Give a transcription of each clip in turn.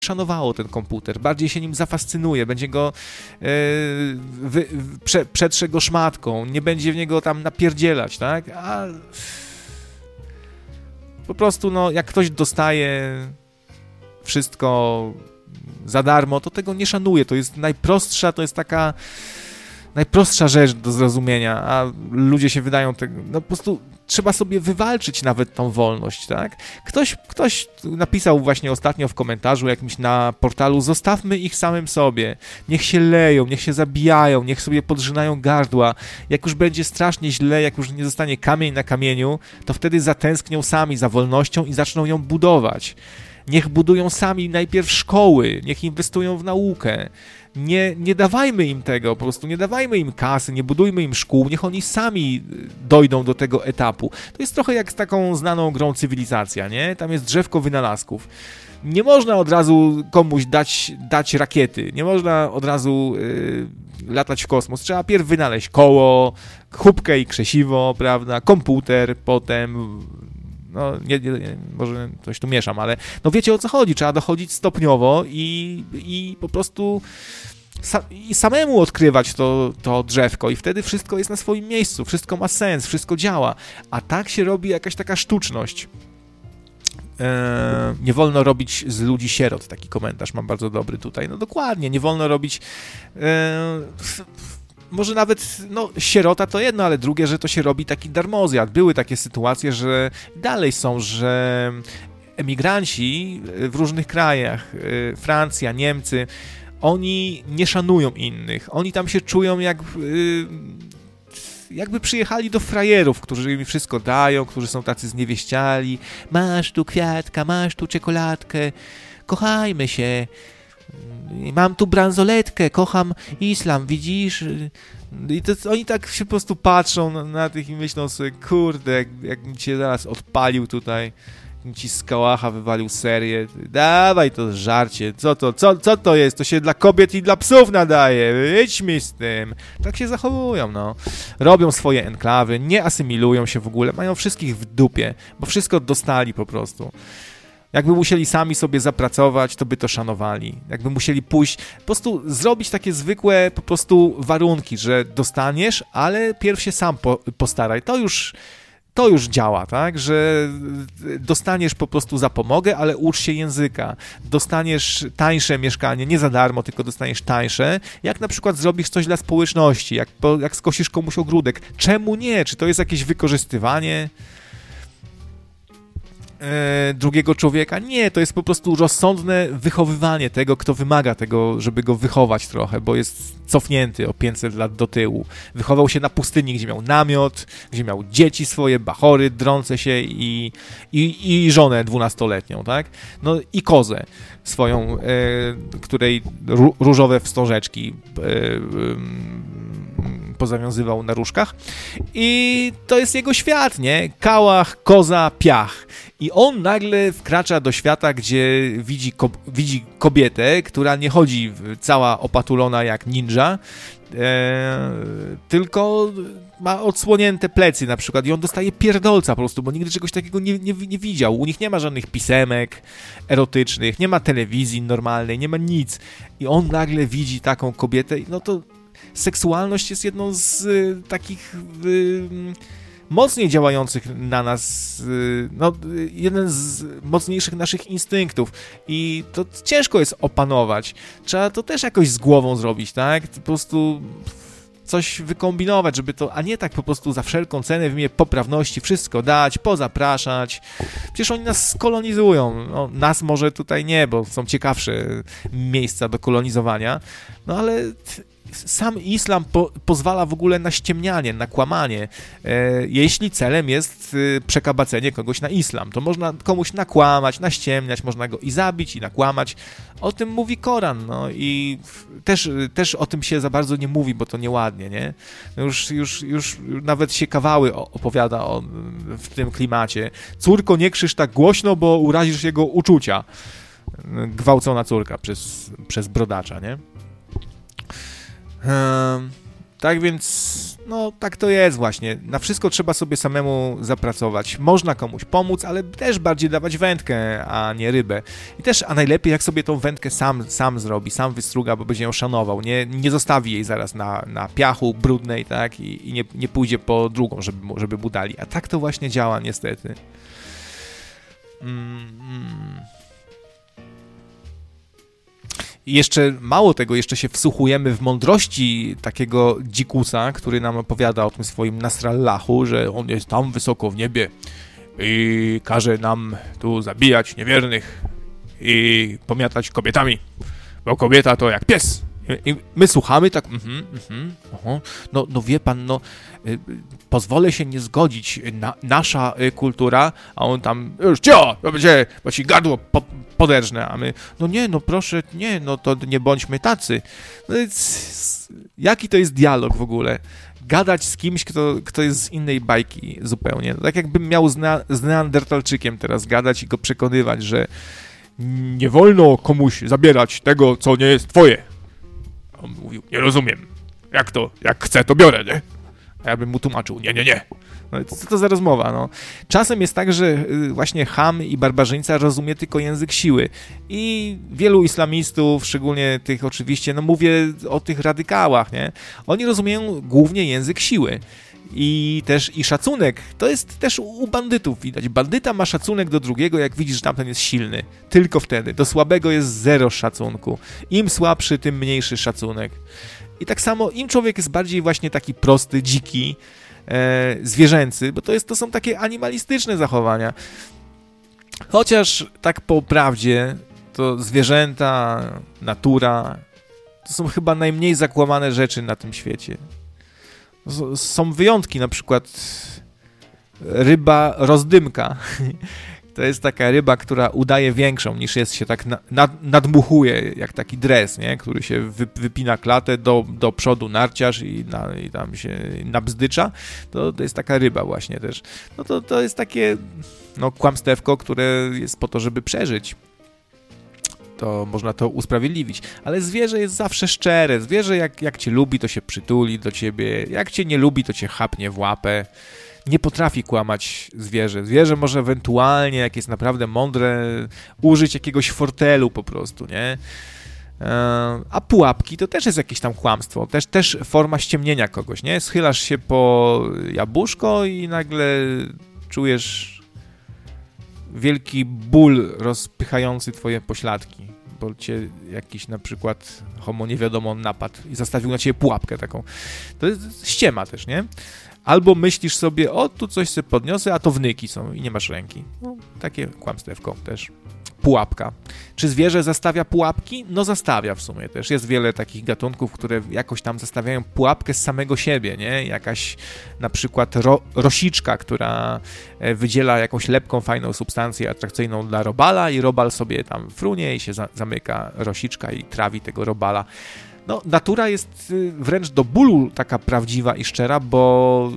szanowało ten komputer, bardziej się nim zafascynuje, będzie go przetrze go szmatką, nie będzie w niego tam napierdzielać, tak? A po prostu, no, jak ktoś dostaje wszystko za darmo, to tego nie szanuje, to jest taka najprostsza rzecz do zrozumienia, a ludzie się wydają tego, no po prostu trzeba sobie wywalczyć nawet tą wolność, tak? Ktoś napisał właśnie ostatnio w komentarzu jakimś na portalu, zostawmy ich samym sobie, niech się leją, niech się zabijają, niech sobie podrzynają gardła, jak już będzie strasznie źle, jak już nie zostanie kamień na kamieniu, to wtedy zatęsknią sami za wolnością i zaczną ją budować. Niech budują sami najpierw szkoły, niech inwestują w naukę. Nie dawajmy im tego, po prostu nie dawajmy im kasy, nie budujmy im szkół, niech oni sami dojdą do tego etapu. To jest trochę jak z taką znaną grą Cywilizacja, nie? Tam jest drzewko wynalazków. Nie można od razu komuś dać rakiety, nie można od razu latać w kosmos. Trzeba pierw wynaleźć koło, chubkę i krzesiwo, prawda, komputer, potem... No, może coś tu mieszam, ale no wiecie, o co chodzi, trzeba dochodzić stopniowo i po prostu i samemu odkrywać to drzewko i wtedy wszystko jest na swoim miejscu, wszystko ma sens, wszystko działa, a tak się robi jakaś taka sztuczność. Nie wolno robić z ludzi sierot, taki komentarz mam bardzo dobry tutaj, no dokładnie, nie wolno robić... Może nawet, no, sierota to jedno, ale drugie, że to się robi taki darmozjad. Były takie sytuacje, że dalej są, że emigranci w różnych krajach, Francja, Niemcy, oni nie szanują innych. Oni tam się czują jakby przyjechali do frajerów, którzy im wszystko dają, którzy są tacy zniewieściali. Masz tu kwiatka, masz tu czekoladkę, kochajmy się. Mam tu bransoletkę, kocham islam, widzisz? I to oni tak się po prostu patrzą na tych i myślą sobie, kurde, jakbym cię zaraz odpalił tutaj, jakbym ci z kałacha wywalił serię, dawaj to żarcie, co to jest? To się dla kobiet i dla psów nadaje, idź mi z tym. Tak się zachowują, no. Robią swoje enklawy, nie asymilują się w ogóle, mają wszystkich w dupie, bo wszystko dostali po prostu. Jakby musieli sami sobie zapracować, to by to szanowali. Jakby musieli pójść, po prostu zrobić takie zwykłe po prostu warunki, że dostaniesz, ale pierw się sam postaraj. To już działa, tak? Że dostaniesz po prostu zapomogę, ale ucz się języka. Dostaniesz tańsze mieszkanie, nie za darmo, tylko dostaniesz tańsze. Jak na przykład zrobisz coś dla społeczności, jak skosisz komuś ogródek. Czemu nie? Czy to jest jakieś wykorzystywanie drugiego człowieka? Nie, to jest po prostu rozsądne wychowywanie tego, kto wymaga tego, żeby go wychować trochę, bo jest cofnięty o 500 lat do tyłu. Wychował się na pustyni, gdzie miał namiot, gdzie miał dzieci swoje, bachory, drące się i żonę 12-letnią, tak? No i kozę swoją, której różowe wstążeczki pozawiązywał na różkach i to jest jego świat, nie? Kałach, koza, piach. I on nagle wkracza do świata, gdzie widzi kobietę, która nie chodzi cała opatulona jak ninja, tylko ma odsłonięte plecy na przykład i on dostaje pierdolca po prostu, bo nigdy czegoś takiego nie widział. U nich nie ma żadnych pisemek erotycznych, nie ma telewizji normalnej, nie ma nic. I on nagle widzi taką kobietę, no to seksualność jest jedną z takich mocniej działających na nas, no, jeden z mocniejszych naszych instynktów i to ciężko jest opanować. Trzeba to też jakoś z głową zrobić, tak? Po prostu coś wykombinować, żeby to, a nie tak po prostu za wszelką cenę w imię poprawności wszystko dać, pozapraszać. Przecież oni nas skolonizują. No, nas może tutaj nie, bo są ciekawsze miejsca do kolonizowania, no ale sam islam pozwala w ogóle na ściemnianie, na kłamanie. Jeśli celem jest przekabacenie kogoś na islam, to można komuś nakłamać, naściemniać, można go i zabić, i nakłamać. O tym mówi Koran, no i też o tym się za bardzo nie mówi, bo to nieładnie, nie? Już nawet się kawały opowiada w tym klimacie. Córko, nie krzyż tak głośno, bo urazisz jego uczucia. Gwałcona córka przez brodacza, nie? Tak więc, no tak to jest właśnie. Na wszystko trzeba sobie samemu zapracować. Można komuś pomóc, ale też bardziej dawać wędkę, a nie rybę. I też, a najlepiej jak sobie tą wędkę sam zrobi, sam wystruga, bo będzie ją szanował. Nie zostawi jej zaraz na piachu brudnej, tak? I nie pójdzie po drugą, żeby budali. A tak to właśnie działa niestety. I jeszcze mało tego, jeszcze się wsłuchujemy w mądrości takiego dzikusa, który nam opowiada o tym swoim Nasrallahu, że on jest tam wysoko w niebie i każe nam tu zabijać niewiernych i pomiatać kobietami, bo kobieta to jak pies. I my słuchamy tak, no wie pan, pozwolę się nie zgodzić, nasza kultura, a on tam, już cio, bo ci gardło poderżnę, a my, proszę, to nie bądźmy tacy. No jaki to jest dialog w ogóle? Gadać z kimś, kto jest z innej bajki zupełnie. Tak jakbym miał z Neandertalczykiem teraz gadać i go przekonywać, że nie wolno komuś zabierać tego, co nie jest twoje. On mówił, nie rozumiem. Jak to? Jak chcę, to biorę, nie? A ja bym mu tłumaczył, nie. No, co to za rozmowa, no? Czasem jest tak, że właśnie cham i barbarzyńca rozumie tylko język siły. I wielu islamistów, szczególnie tych oczywiście, mówię o tych radykałach, nie? Oni rozumieją głównie język siły. I szacunek, to jest też u bandytów widać. Bandyta ma szacunek do drugiego, jak widzisz, że tamten jest silny. Tylko wtedy. Do słabego jest zero szacunku. Im słabszy, tym mniejszy szacunek. I tak samo im człowiek jest bardziej właśnie taki prosty, dziki, zwierzęcy, bo to są takie animalistyczne zachowania. Chociaż tak po prawdzie, to zwierzęta, natura, to są chyba najmniej zakłamane rzeczy na tym świecie. Są wyjątki, na przykład ryba rozdymka. To jest taka ryba, która udaje większą niż jest, się tak nadmuchuje, jak taki dres, nie? Który się wypina klatę do przodu narciarz i tam się nabzdycza. To jest taka ryba właśnie też. No to jest takie kłamstewko, które jest po to, żeby przeżyć. To można to usprawiedliwić. Ale zwierzę jest zawsze szczere. Zwierzę jak cię lubi, to się przytuli do ciebie. Jak cię nie lubi, to cię chapnie w łapę. Nie potrafi kłamać zwierzę. Zwierzę może ewentualnie, jak jest naprawdę mądre, użyć jakiegoś fortelu po prostu, nie? A pułapki to też jest jakieś tam kłamstwo. Też forma ściemnienia kogoś, nie? Schylasz się po jabłuszko i nagle czujesz wielki ból rozpychający twoje pośladki, bo cię jakiś na przykład homo nie wiadomo napadł i zastawił na ciebie pułapkę taką. To jest ściema też, nie? Albo myślisz sobie, tu coś sobie podniosę, a to wnyki są i nie masz ręki. Takie kłamstewko też. Pułapka. Czy zwierzę zastawia pułapki? No zastawia w sumie też. Jest wiele takich gatunków, które jakoś tam zastawiają pułapkę z samego siebie, nie? Jakaś na przykład rosiczka, która wydziela jakąś lepką, fajną substancję atrakcyjną dla robala i robal sobie tam frunie i się zamyka rosiczka i trawi tego robala. Natura jest wręcz do bólu taka prawdziwa i szczera, bo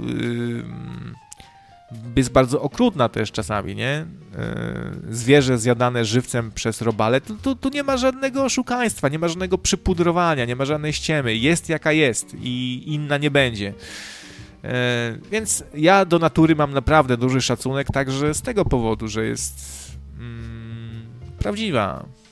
jest bardzo okrutna też czasami, nie? Zwierzę zjadane żywcem przez robale, tu nie ma żadnego oszukaństwa, nie ma żadnego przypudrowania, nie ma żadnej ściemy. Jest jaka jest i inna nie będzie. Więc ja do natury mam naprawdę duży szacunek, także z tego powodu, że jest prawdziwa.